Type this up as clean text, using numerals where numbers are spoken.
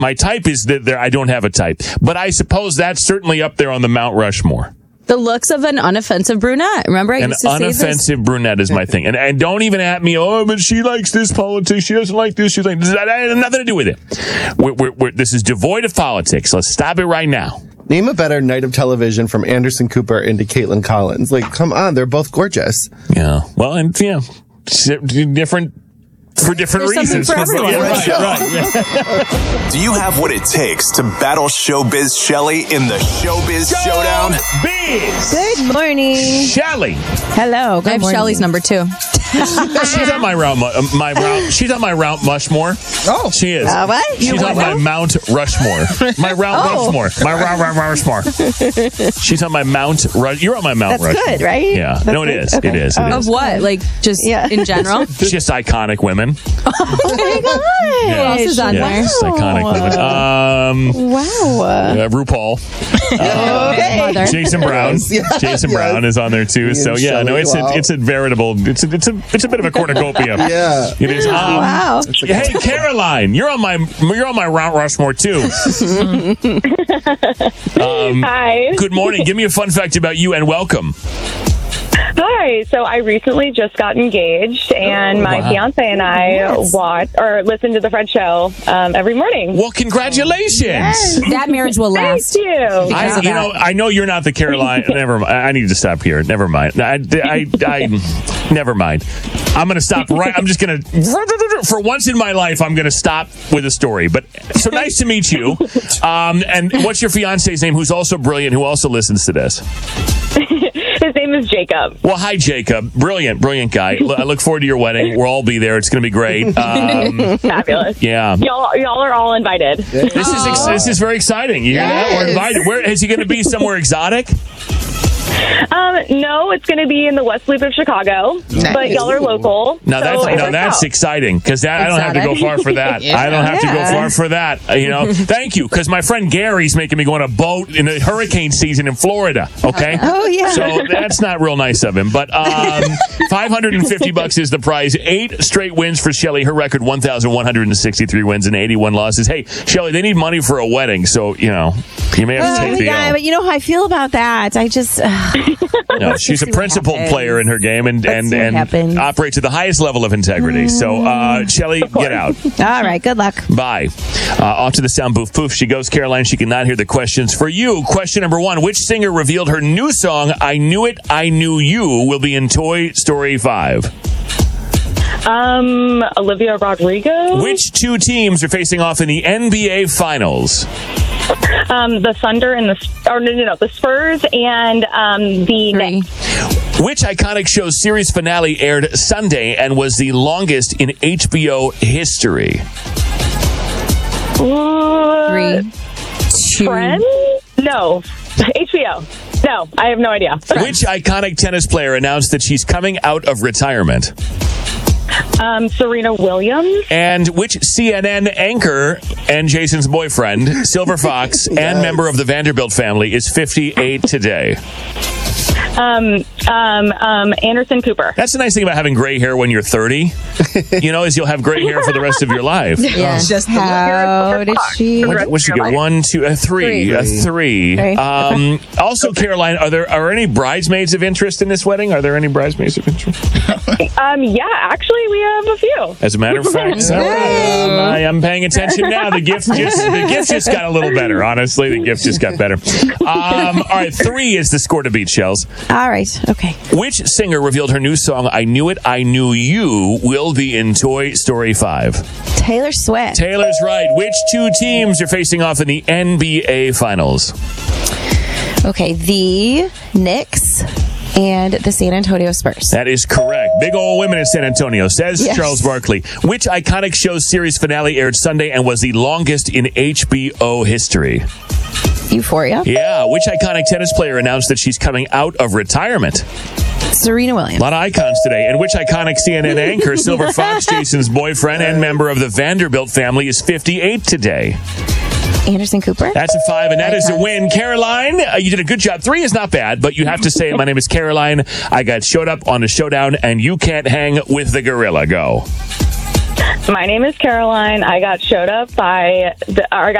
My type is that I don't have a type. But I suppose that's certainly up there on the Mount Rushmore. The looks of an unoffensive brunette. Remember, I used to say this? An unoffensive brunette is my thing. And don't even at me, but she likes this politics. She doesn't like this. She's like, that has nothing to do with it. This is devoid of politics. Let's stop it right now. Name a better night of television from Anderson Cooper into Caitlin Collins. Like, come on, they're both gorgeous. Yeah. Well, and different for different reasons. For everyone. Right. Do you have what it takes to battle Showbiz Shelley in the Showbiz Showdown? Biz. Good morning. Shelley. Hello. Good I have morning. Shelley's number 2. She's on my round. She's on my Mount Rushmore. Oh, she is. What? She's on my Mount Rushmore. My Mount Rushmore. My Rushmore. She's on my Mount Rush. You're on my Mount That's Rushmore. good, right? Yeah. That's No, it good. is. Okay. It is. It is. Of what? Like, just in general? Just iconic women. Oh my gosh. Yeah. Who else is on there? Yes, iconic women. Wow. RuPaul. Okay. Mother. Jason Brown. Yes. Jason Brown is on there too. So yeah, Shelley, no, it's wow. a veritable. It's a bit of a cornucopia. Yeah. It is. Wow. Hey, Caroline, you're on my Mount Rushmore too. Hi. Good morning. Give me a fun fact about you and welcome. Hi. So I recently just got engaged, and my fiance and I listen to the Fred Show every morning. Well, congratulations. That marriage will Thank last. you. I know you're not the Caroline. Never mind. I need to stop here. Never mind. Never mind. I'm going to stop right. I'm just going to, for once in my life, I'm going to stop with a story. But so nice to meet you. And what's your fiance's name, who's also brilliant, who also listens to this? His name is Jacob. Well, hi, Jacob. Brilliant guy. I look forward to your wedding. We'll all be there. It's going to be great. Fabulous. Yeah. Y'all are all invited. This is very exciting. You hear that? We're invited. Where is he going to be? Somewhere exotic? No, it's going to be in the West Loop of Chicago, but y'all are local. Now so that's exciting because I don't have to go far for that. I don't have to go far for that. Thank you, because my friend Gary's making me go on a boat in the hurricane season in Florida. Okay. Oh, yeah. So that's not real nice of him. But $550 is the prize. 8 straight wins for Shelley. Her record 1,163 wins and 81 losses. Hey, Shelley, they need money for a wedding, so you may have to take the L. But you know how I feel about that. I just No, she's a principled player in her game and operates at the highest level of integrity. So, Shelley, get out. All right, good luck. Bye. Off to the sound booth. Poof, she goes. Caroline, she cannot hear the questions. For you, question number 1. Which singer revealed her new song, I Knew It, I Knew You, will be in Toy Story 5? Olivia Rodrigo. Which 2 teams are facing off in the NBA Finals? The Thunder and the Spurs and the Knicks. Which iconic show's series finale aired Sunday and was the longest in HBO history? 3, 2. Friends? No. HBO. No, I have no idea. Which iconic tennis player announced that she's coming out of retirement? Serena Williams. And which CNN anchor and Jason's boyfriend, Silver Fox, and member of the Vanderbilt family, is 58 today? Anderson Cooper. That's the nice thing about having gray hair when you're 30. Is you'll have gray hair for the rest of your life. Yeah. Just how did she? What'd she get? 1, 2, 3. A 3. Also, Caroline, are there any bridesmaids of interest in this wedding? Are there any bridesmaids of interest? Yeah, actually, we have a few. As a matter of fact, I am paying attention now. The gift just got a little better. Honestly, the gift just got better. All right, 3 is the score to beat, Shells. All right, okay. Which singer revealed her new song, I Knew It, I Knew You, will be in Toy Story 5? Taylor Swift. Taylor's right. Which 2 teams are facing off in the NBA Finals? Okay, the Knicks and the San Antonio Spurs. That is correct. Big old women in San Antonio, says Charles Barkley. Which iconic show's series finale aired Sunday and was the longest in HBO history? Euphoria. Yeah. Which iconic tennis player announced that she's coming out of retirement? Serena A Williams. lot of icons today. And which iconic CNN anchor, Silver Fox, Jason's boyfriend and member of the Vanderbilt family, is 58 today? Anderson Cooper. That's a 5, and that is a win. Caroline, you did a good job. 3 is not bad, but you have to say, my name is Caroline. I got showed up on the showdown, and you can't hang with the gorilla. Go. My name is Caroline. I got showed up by, or I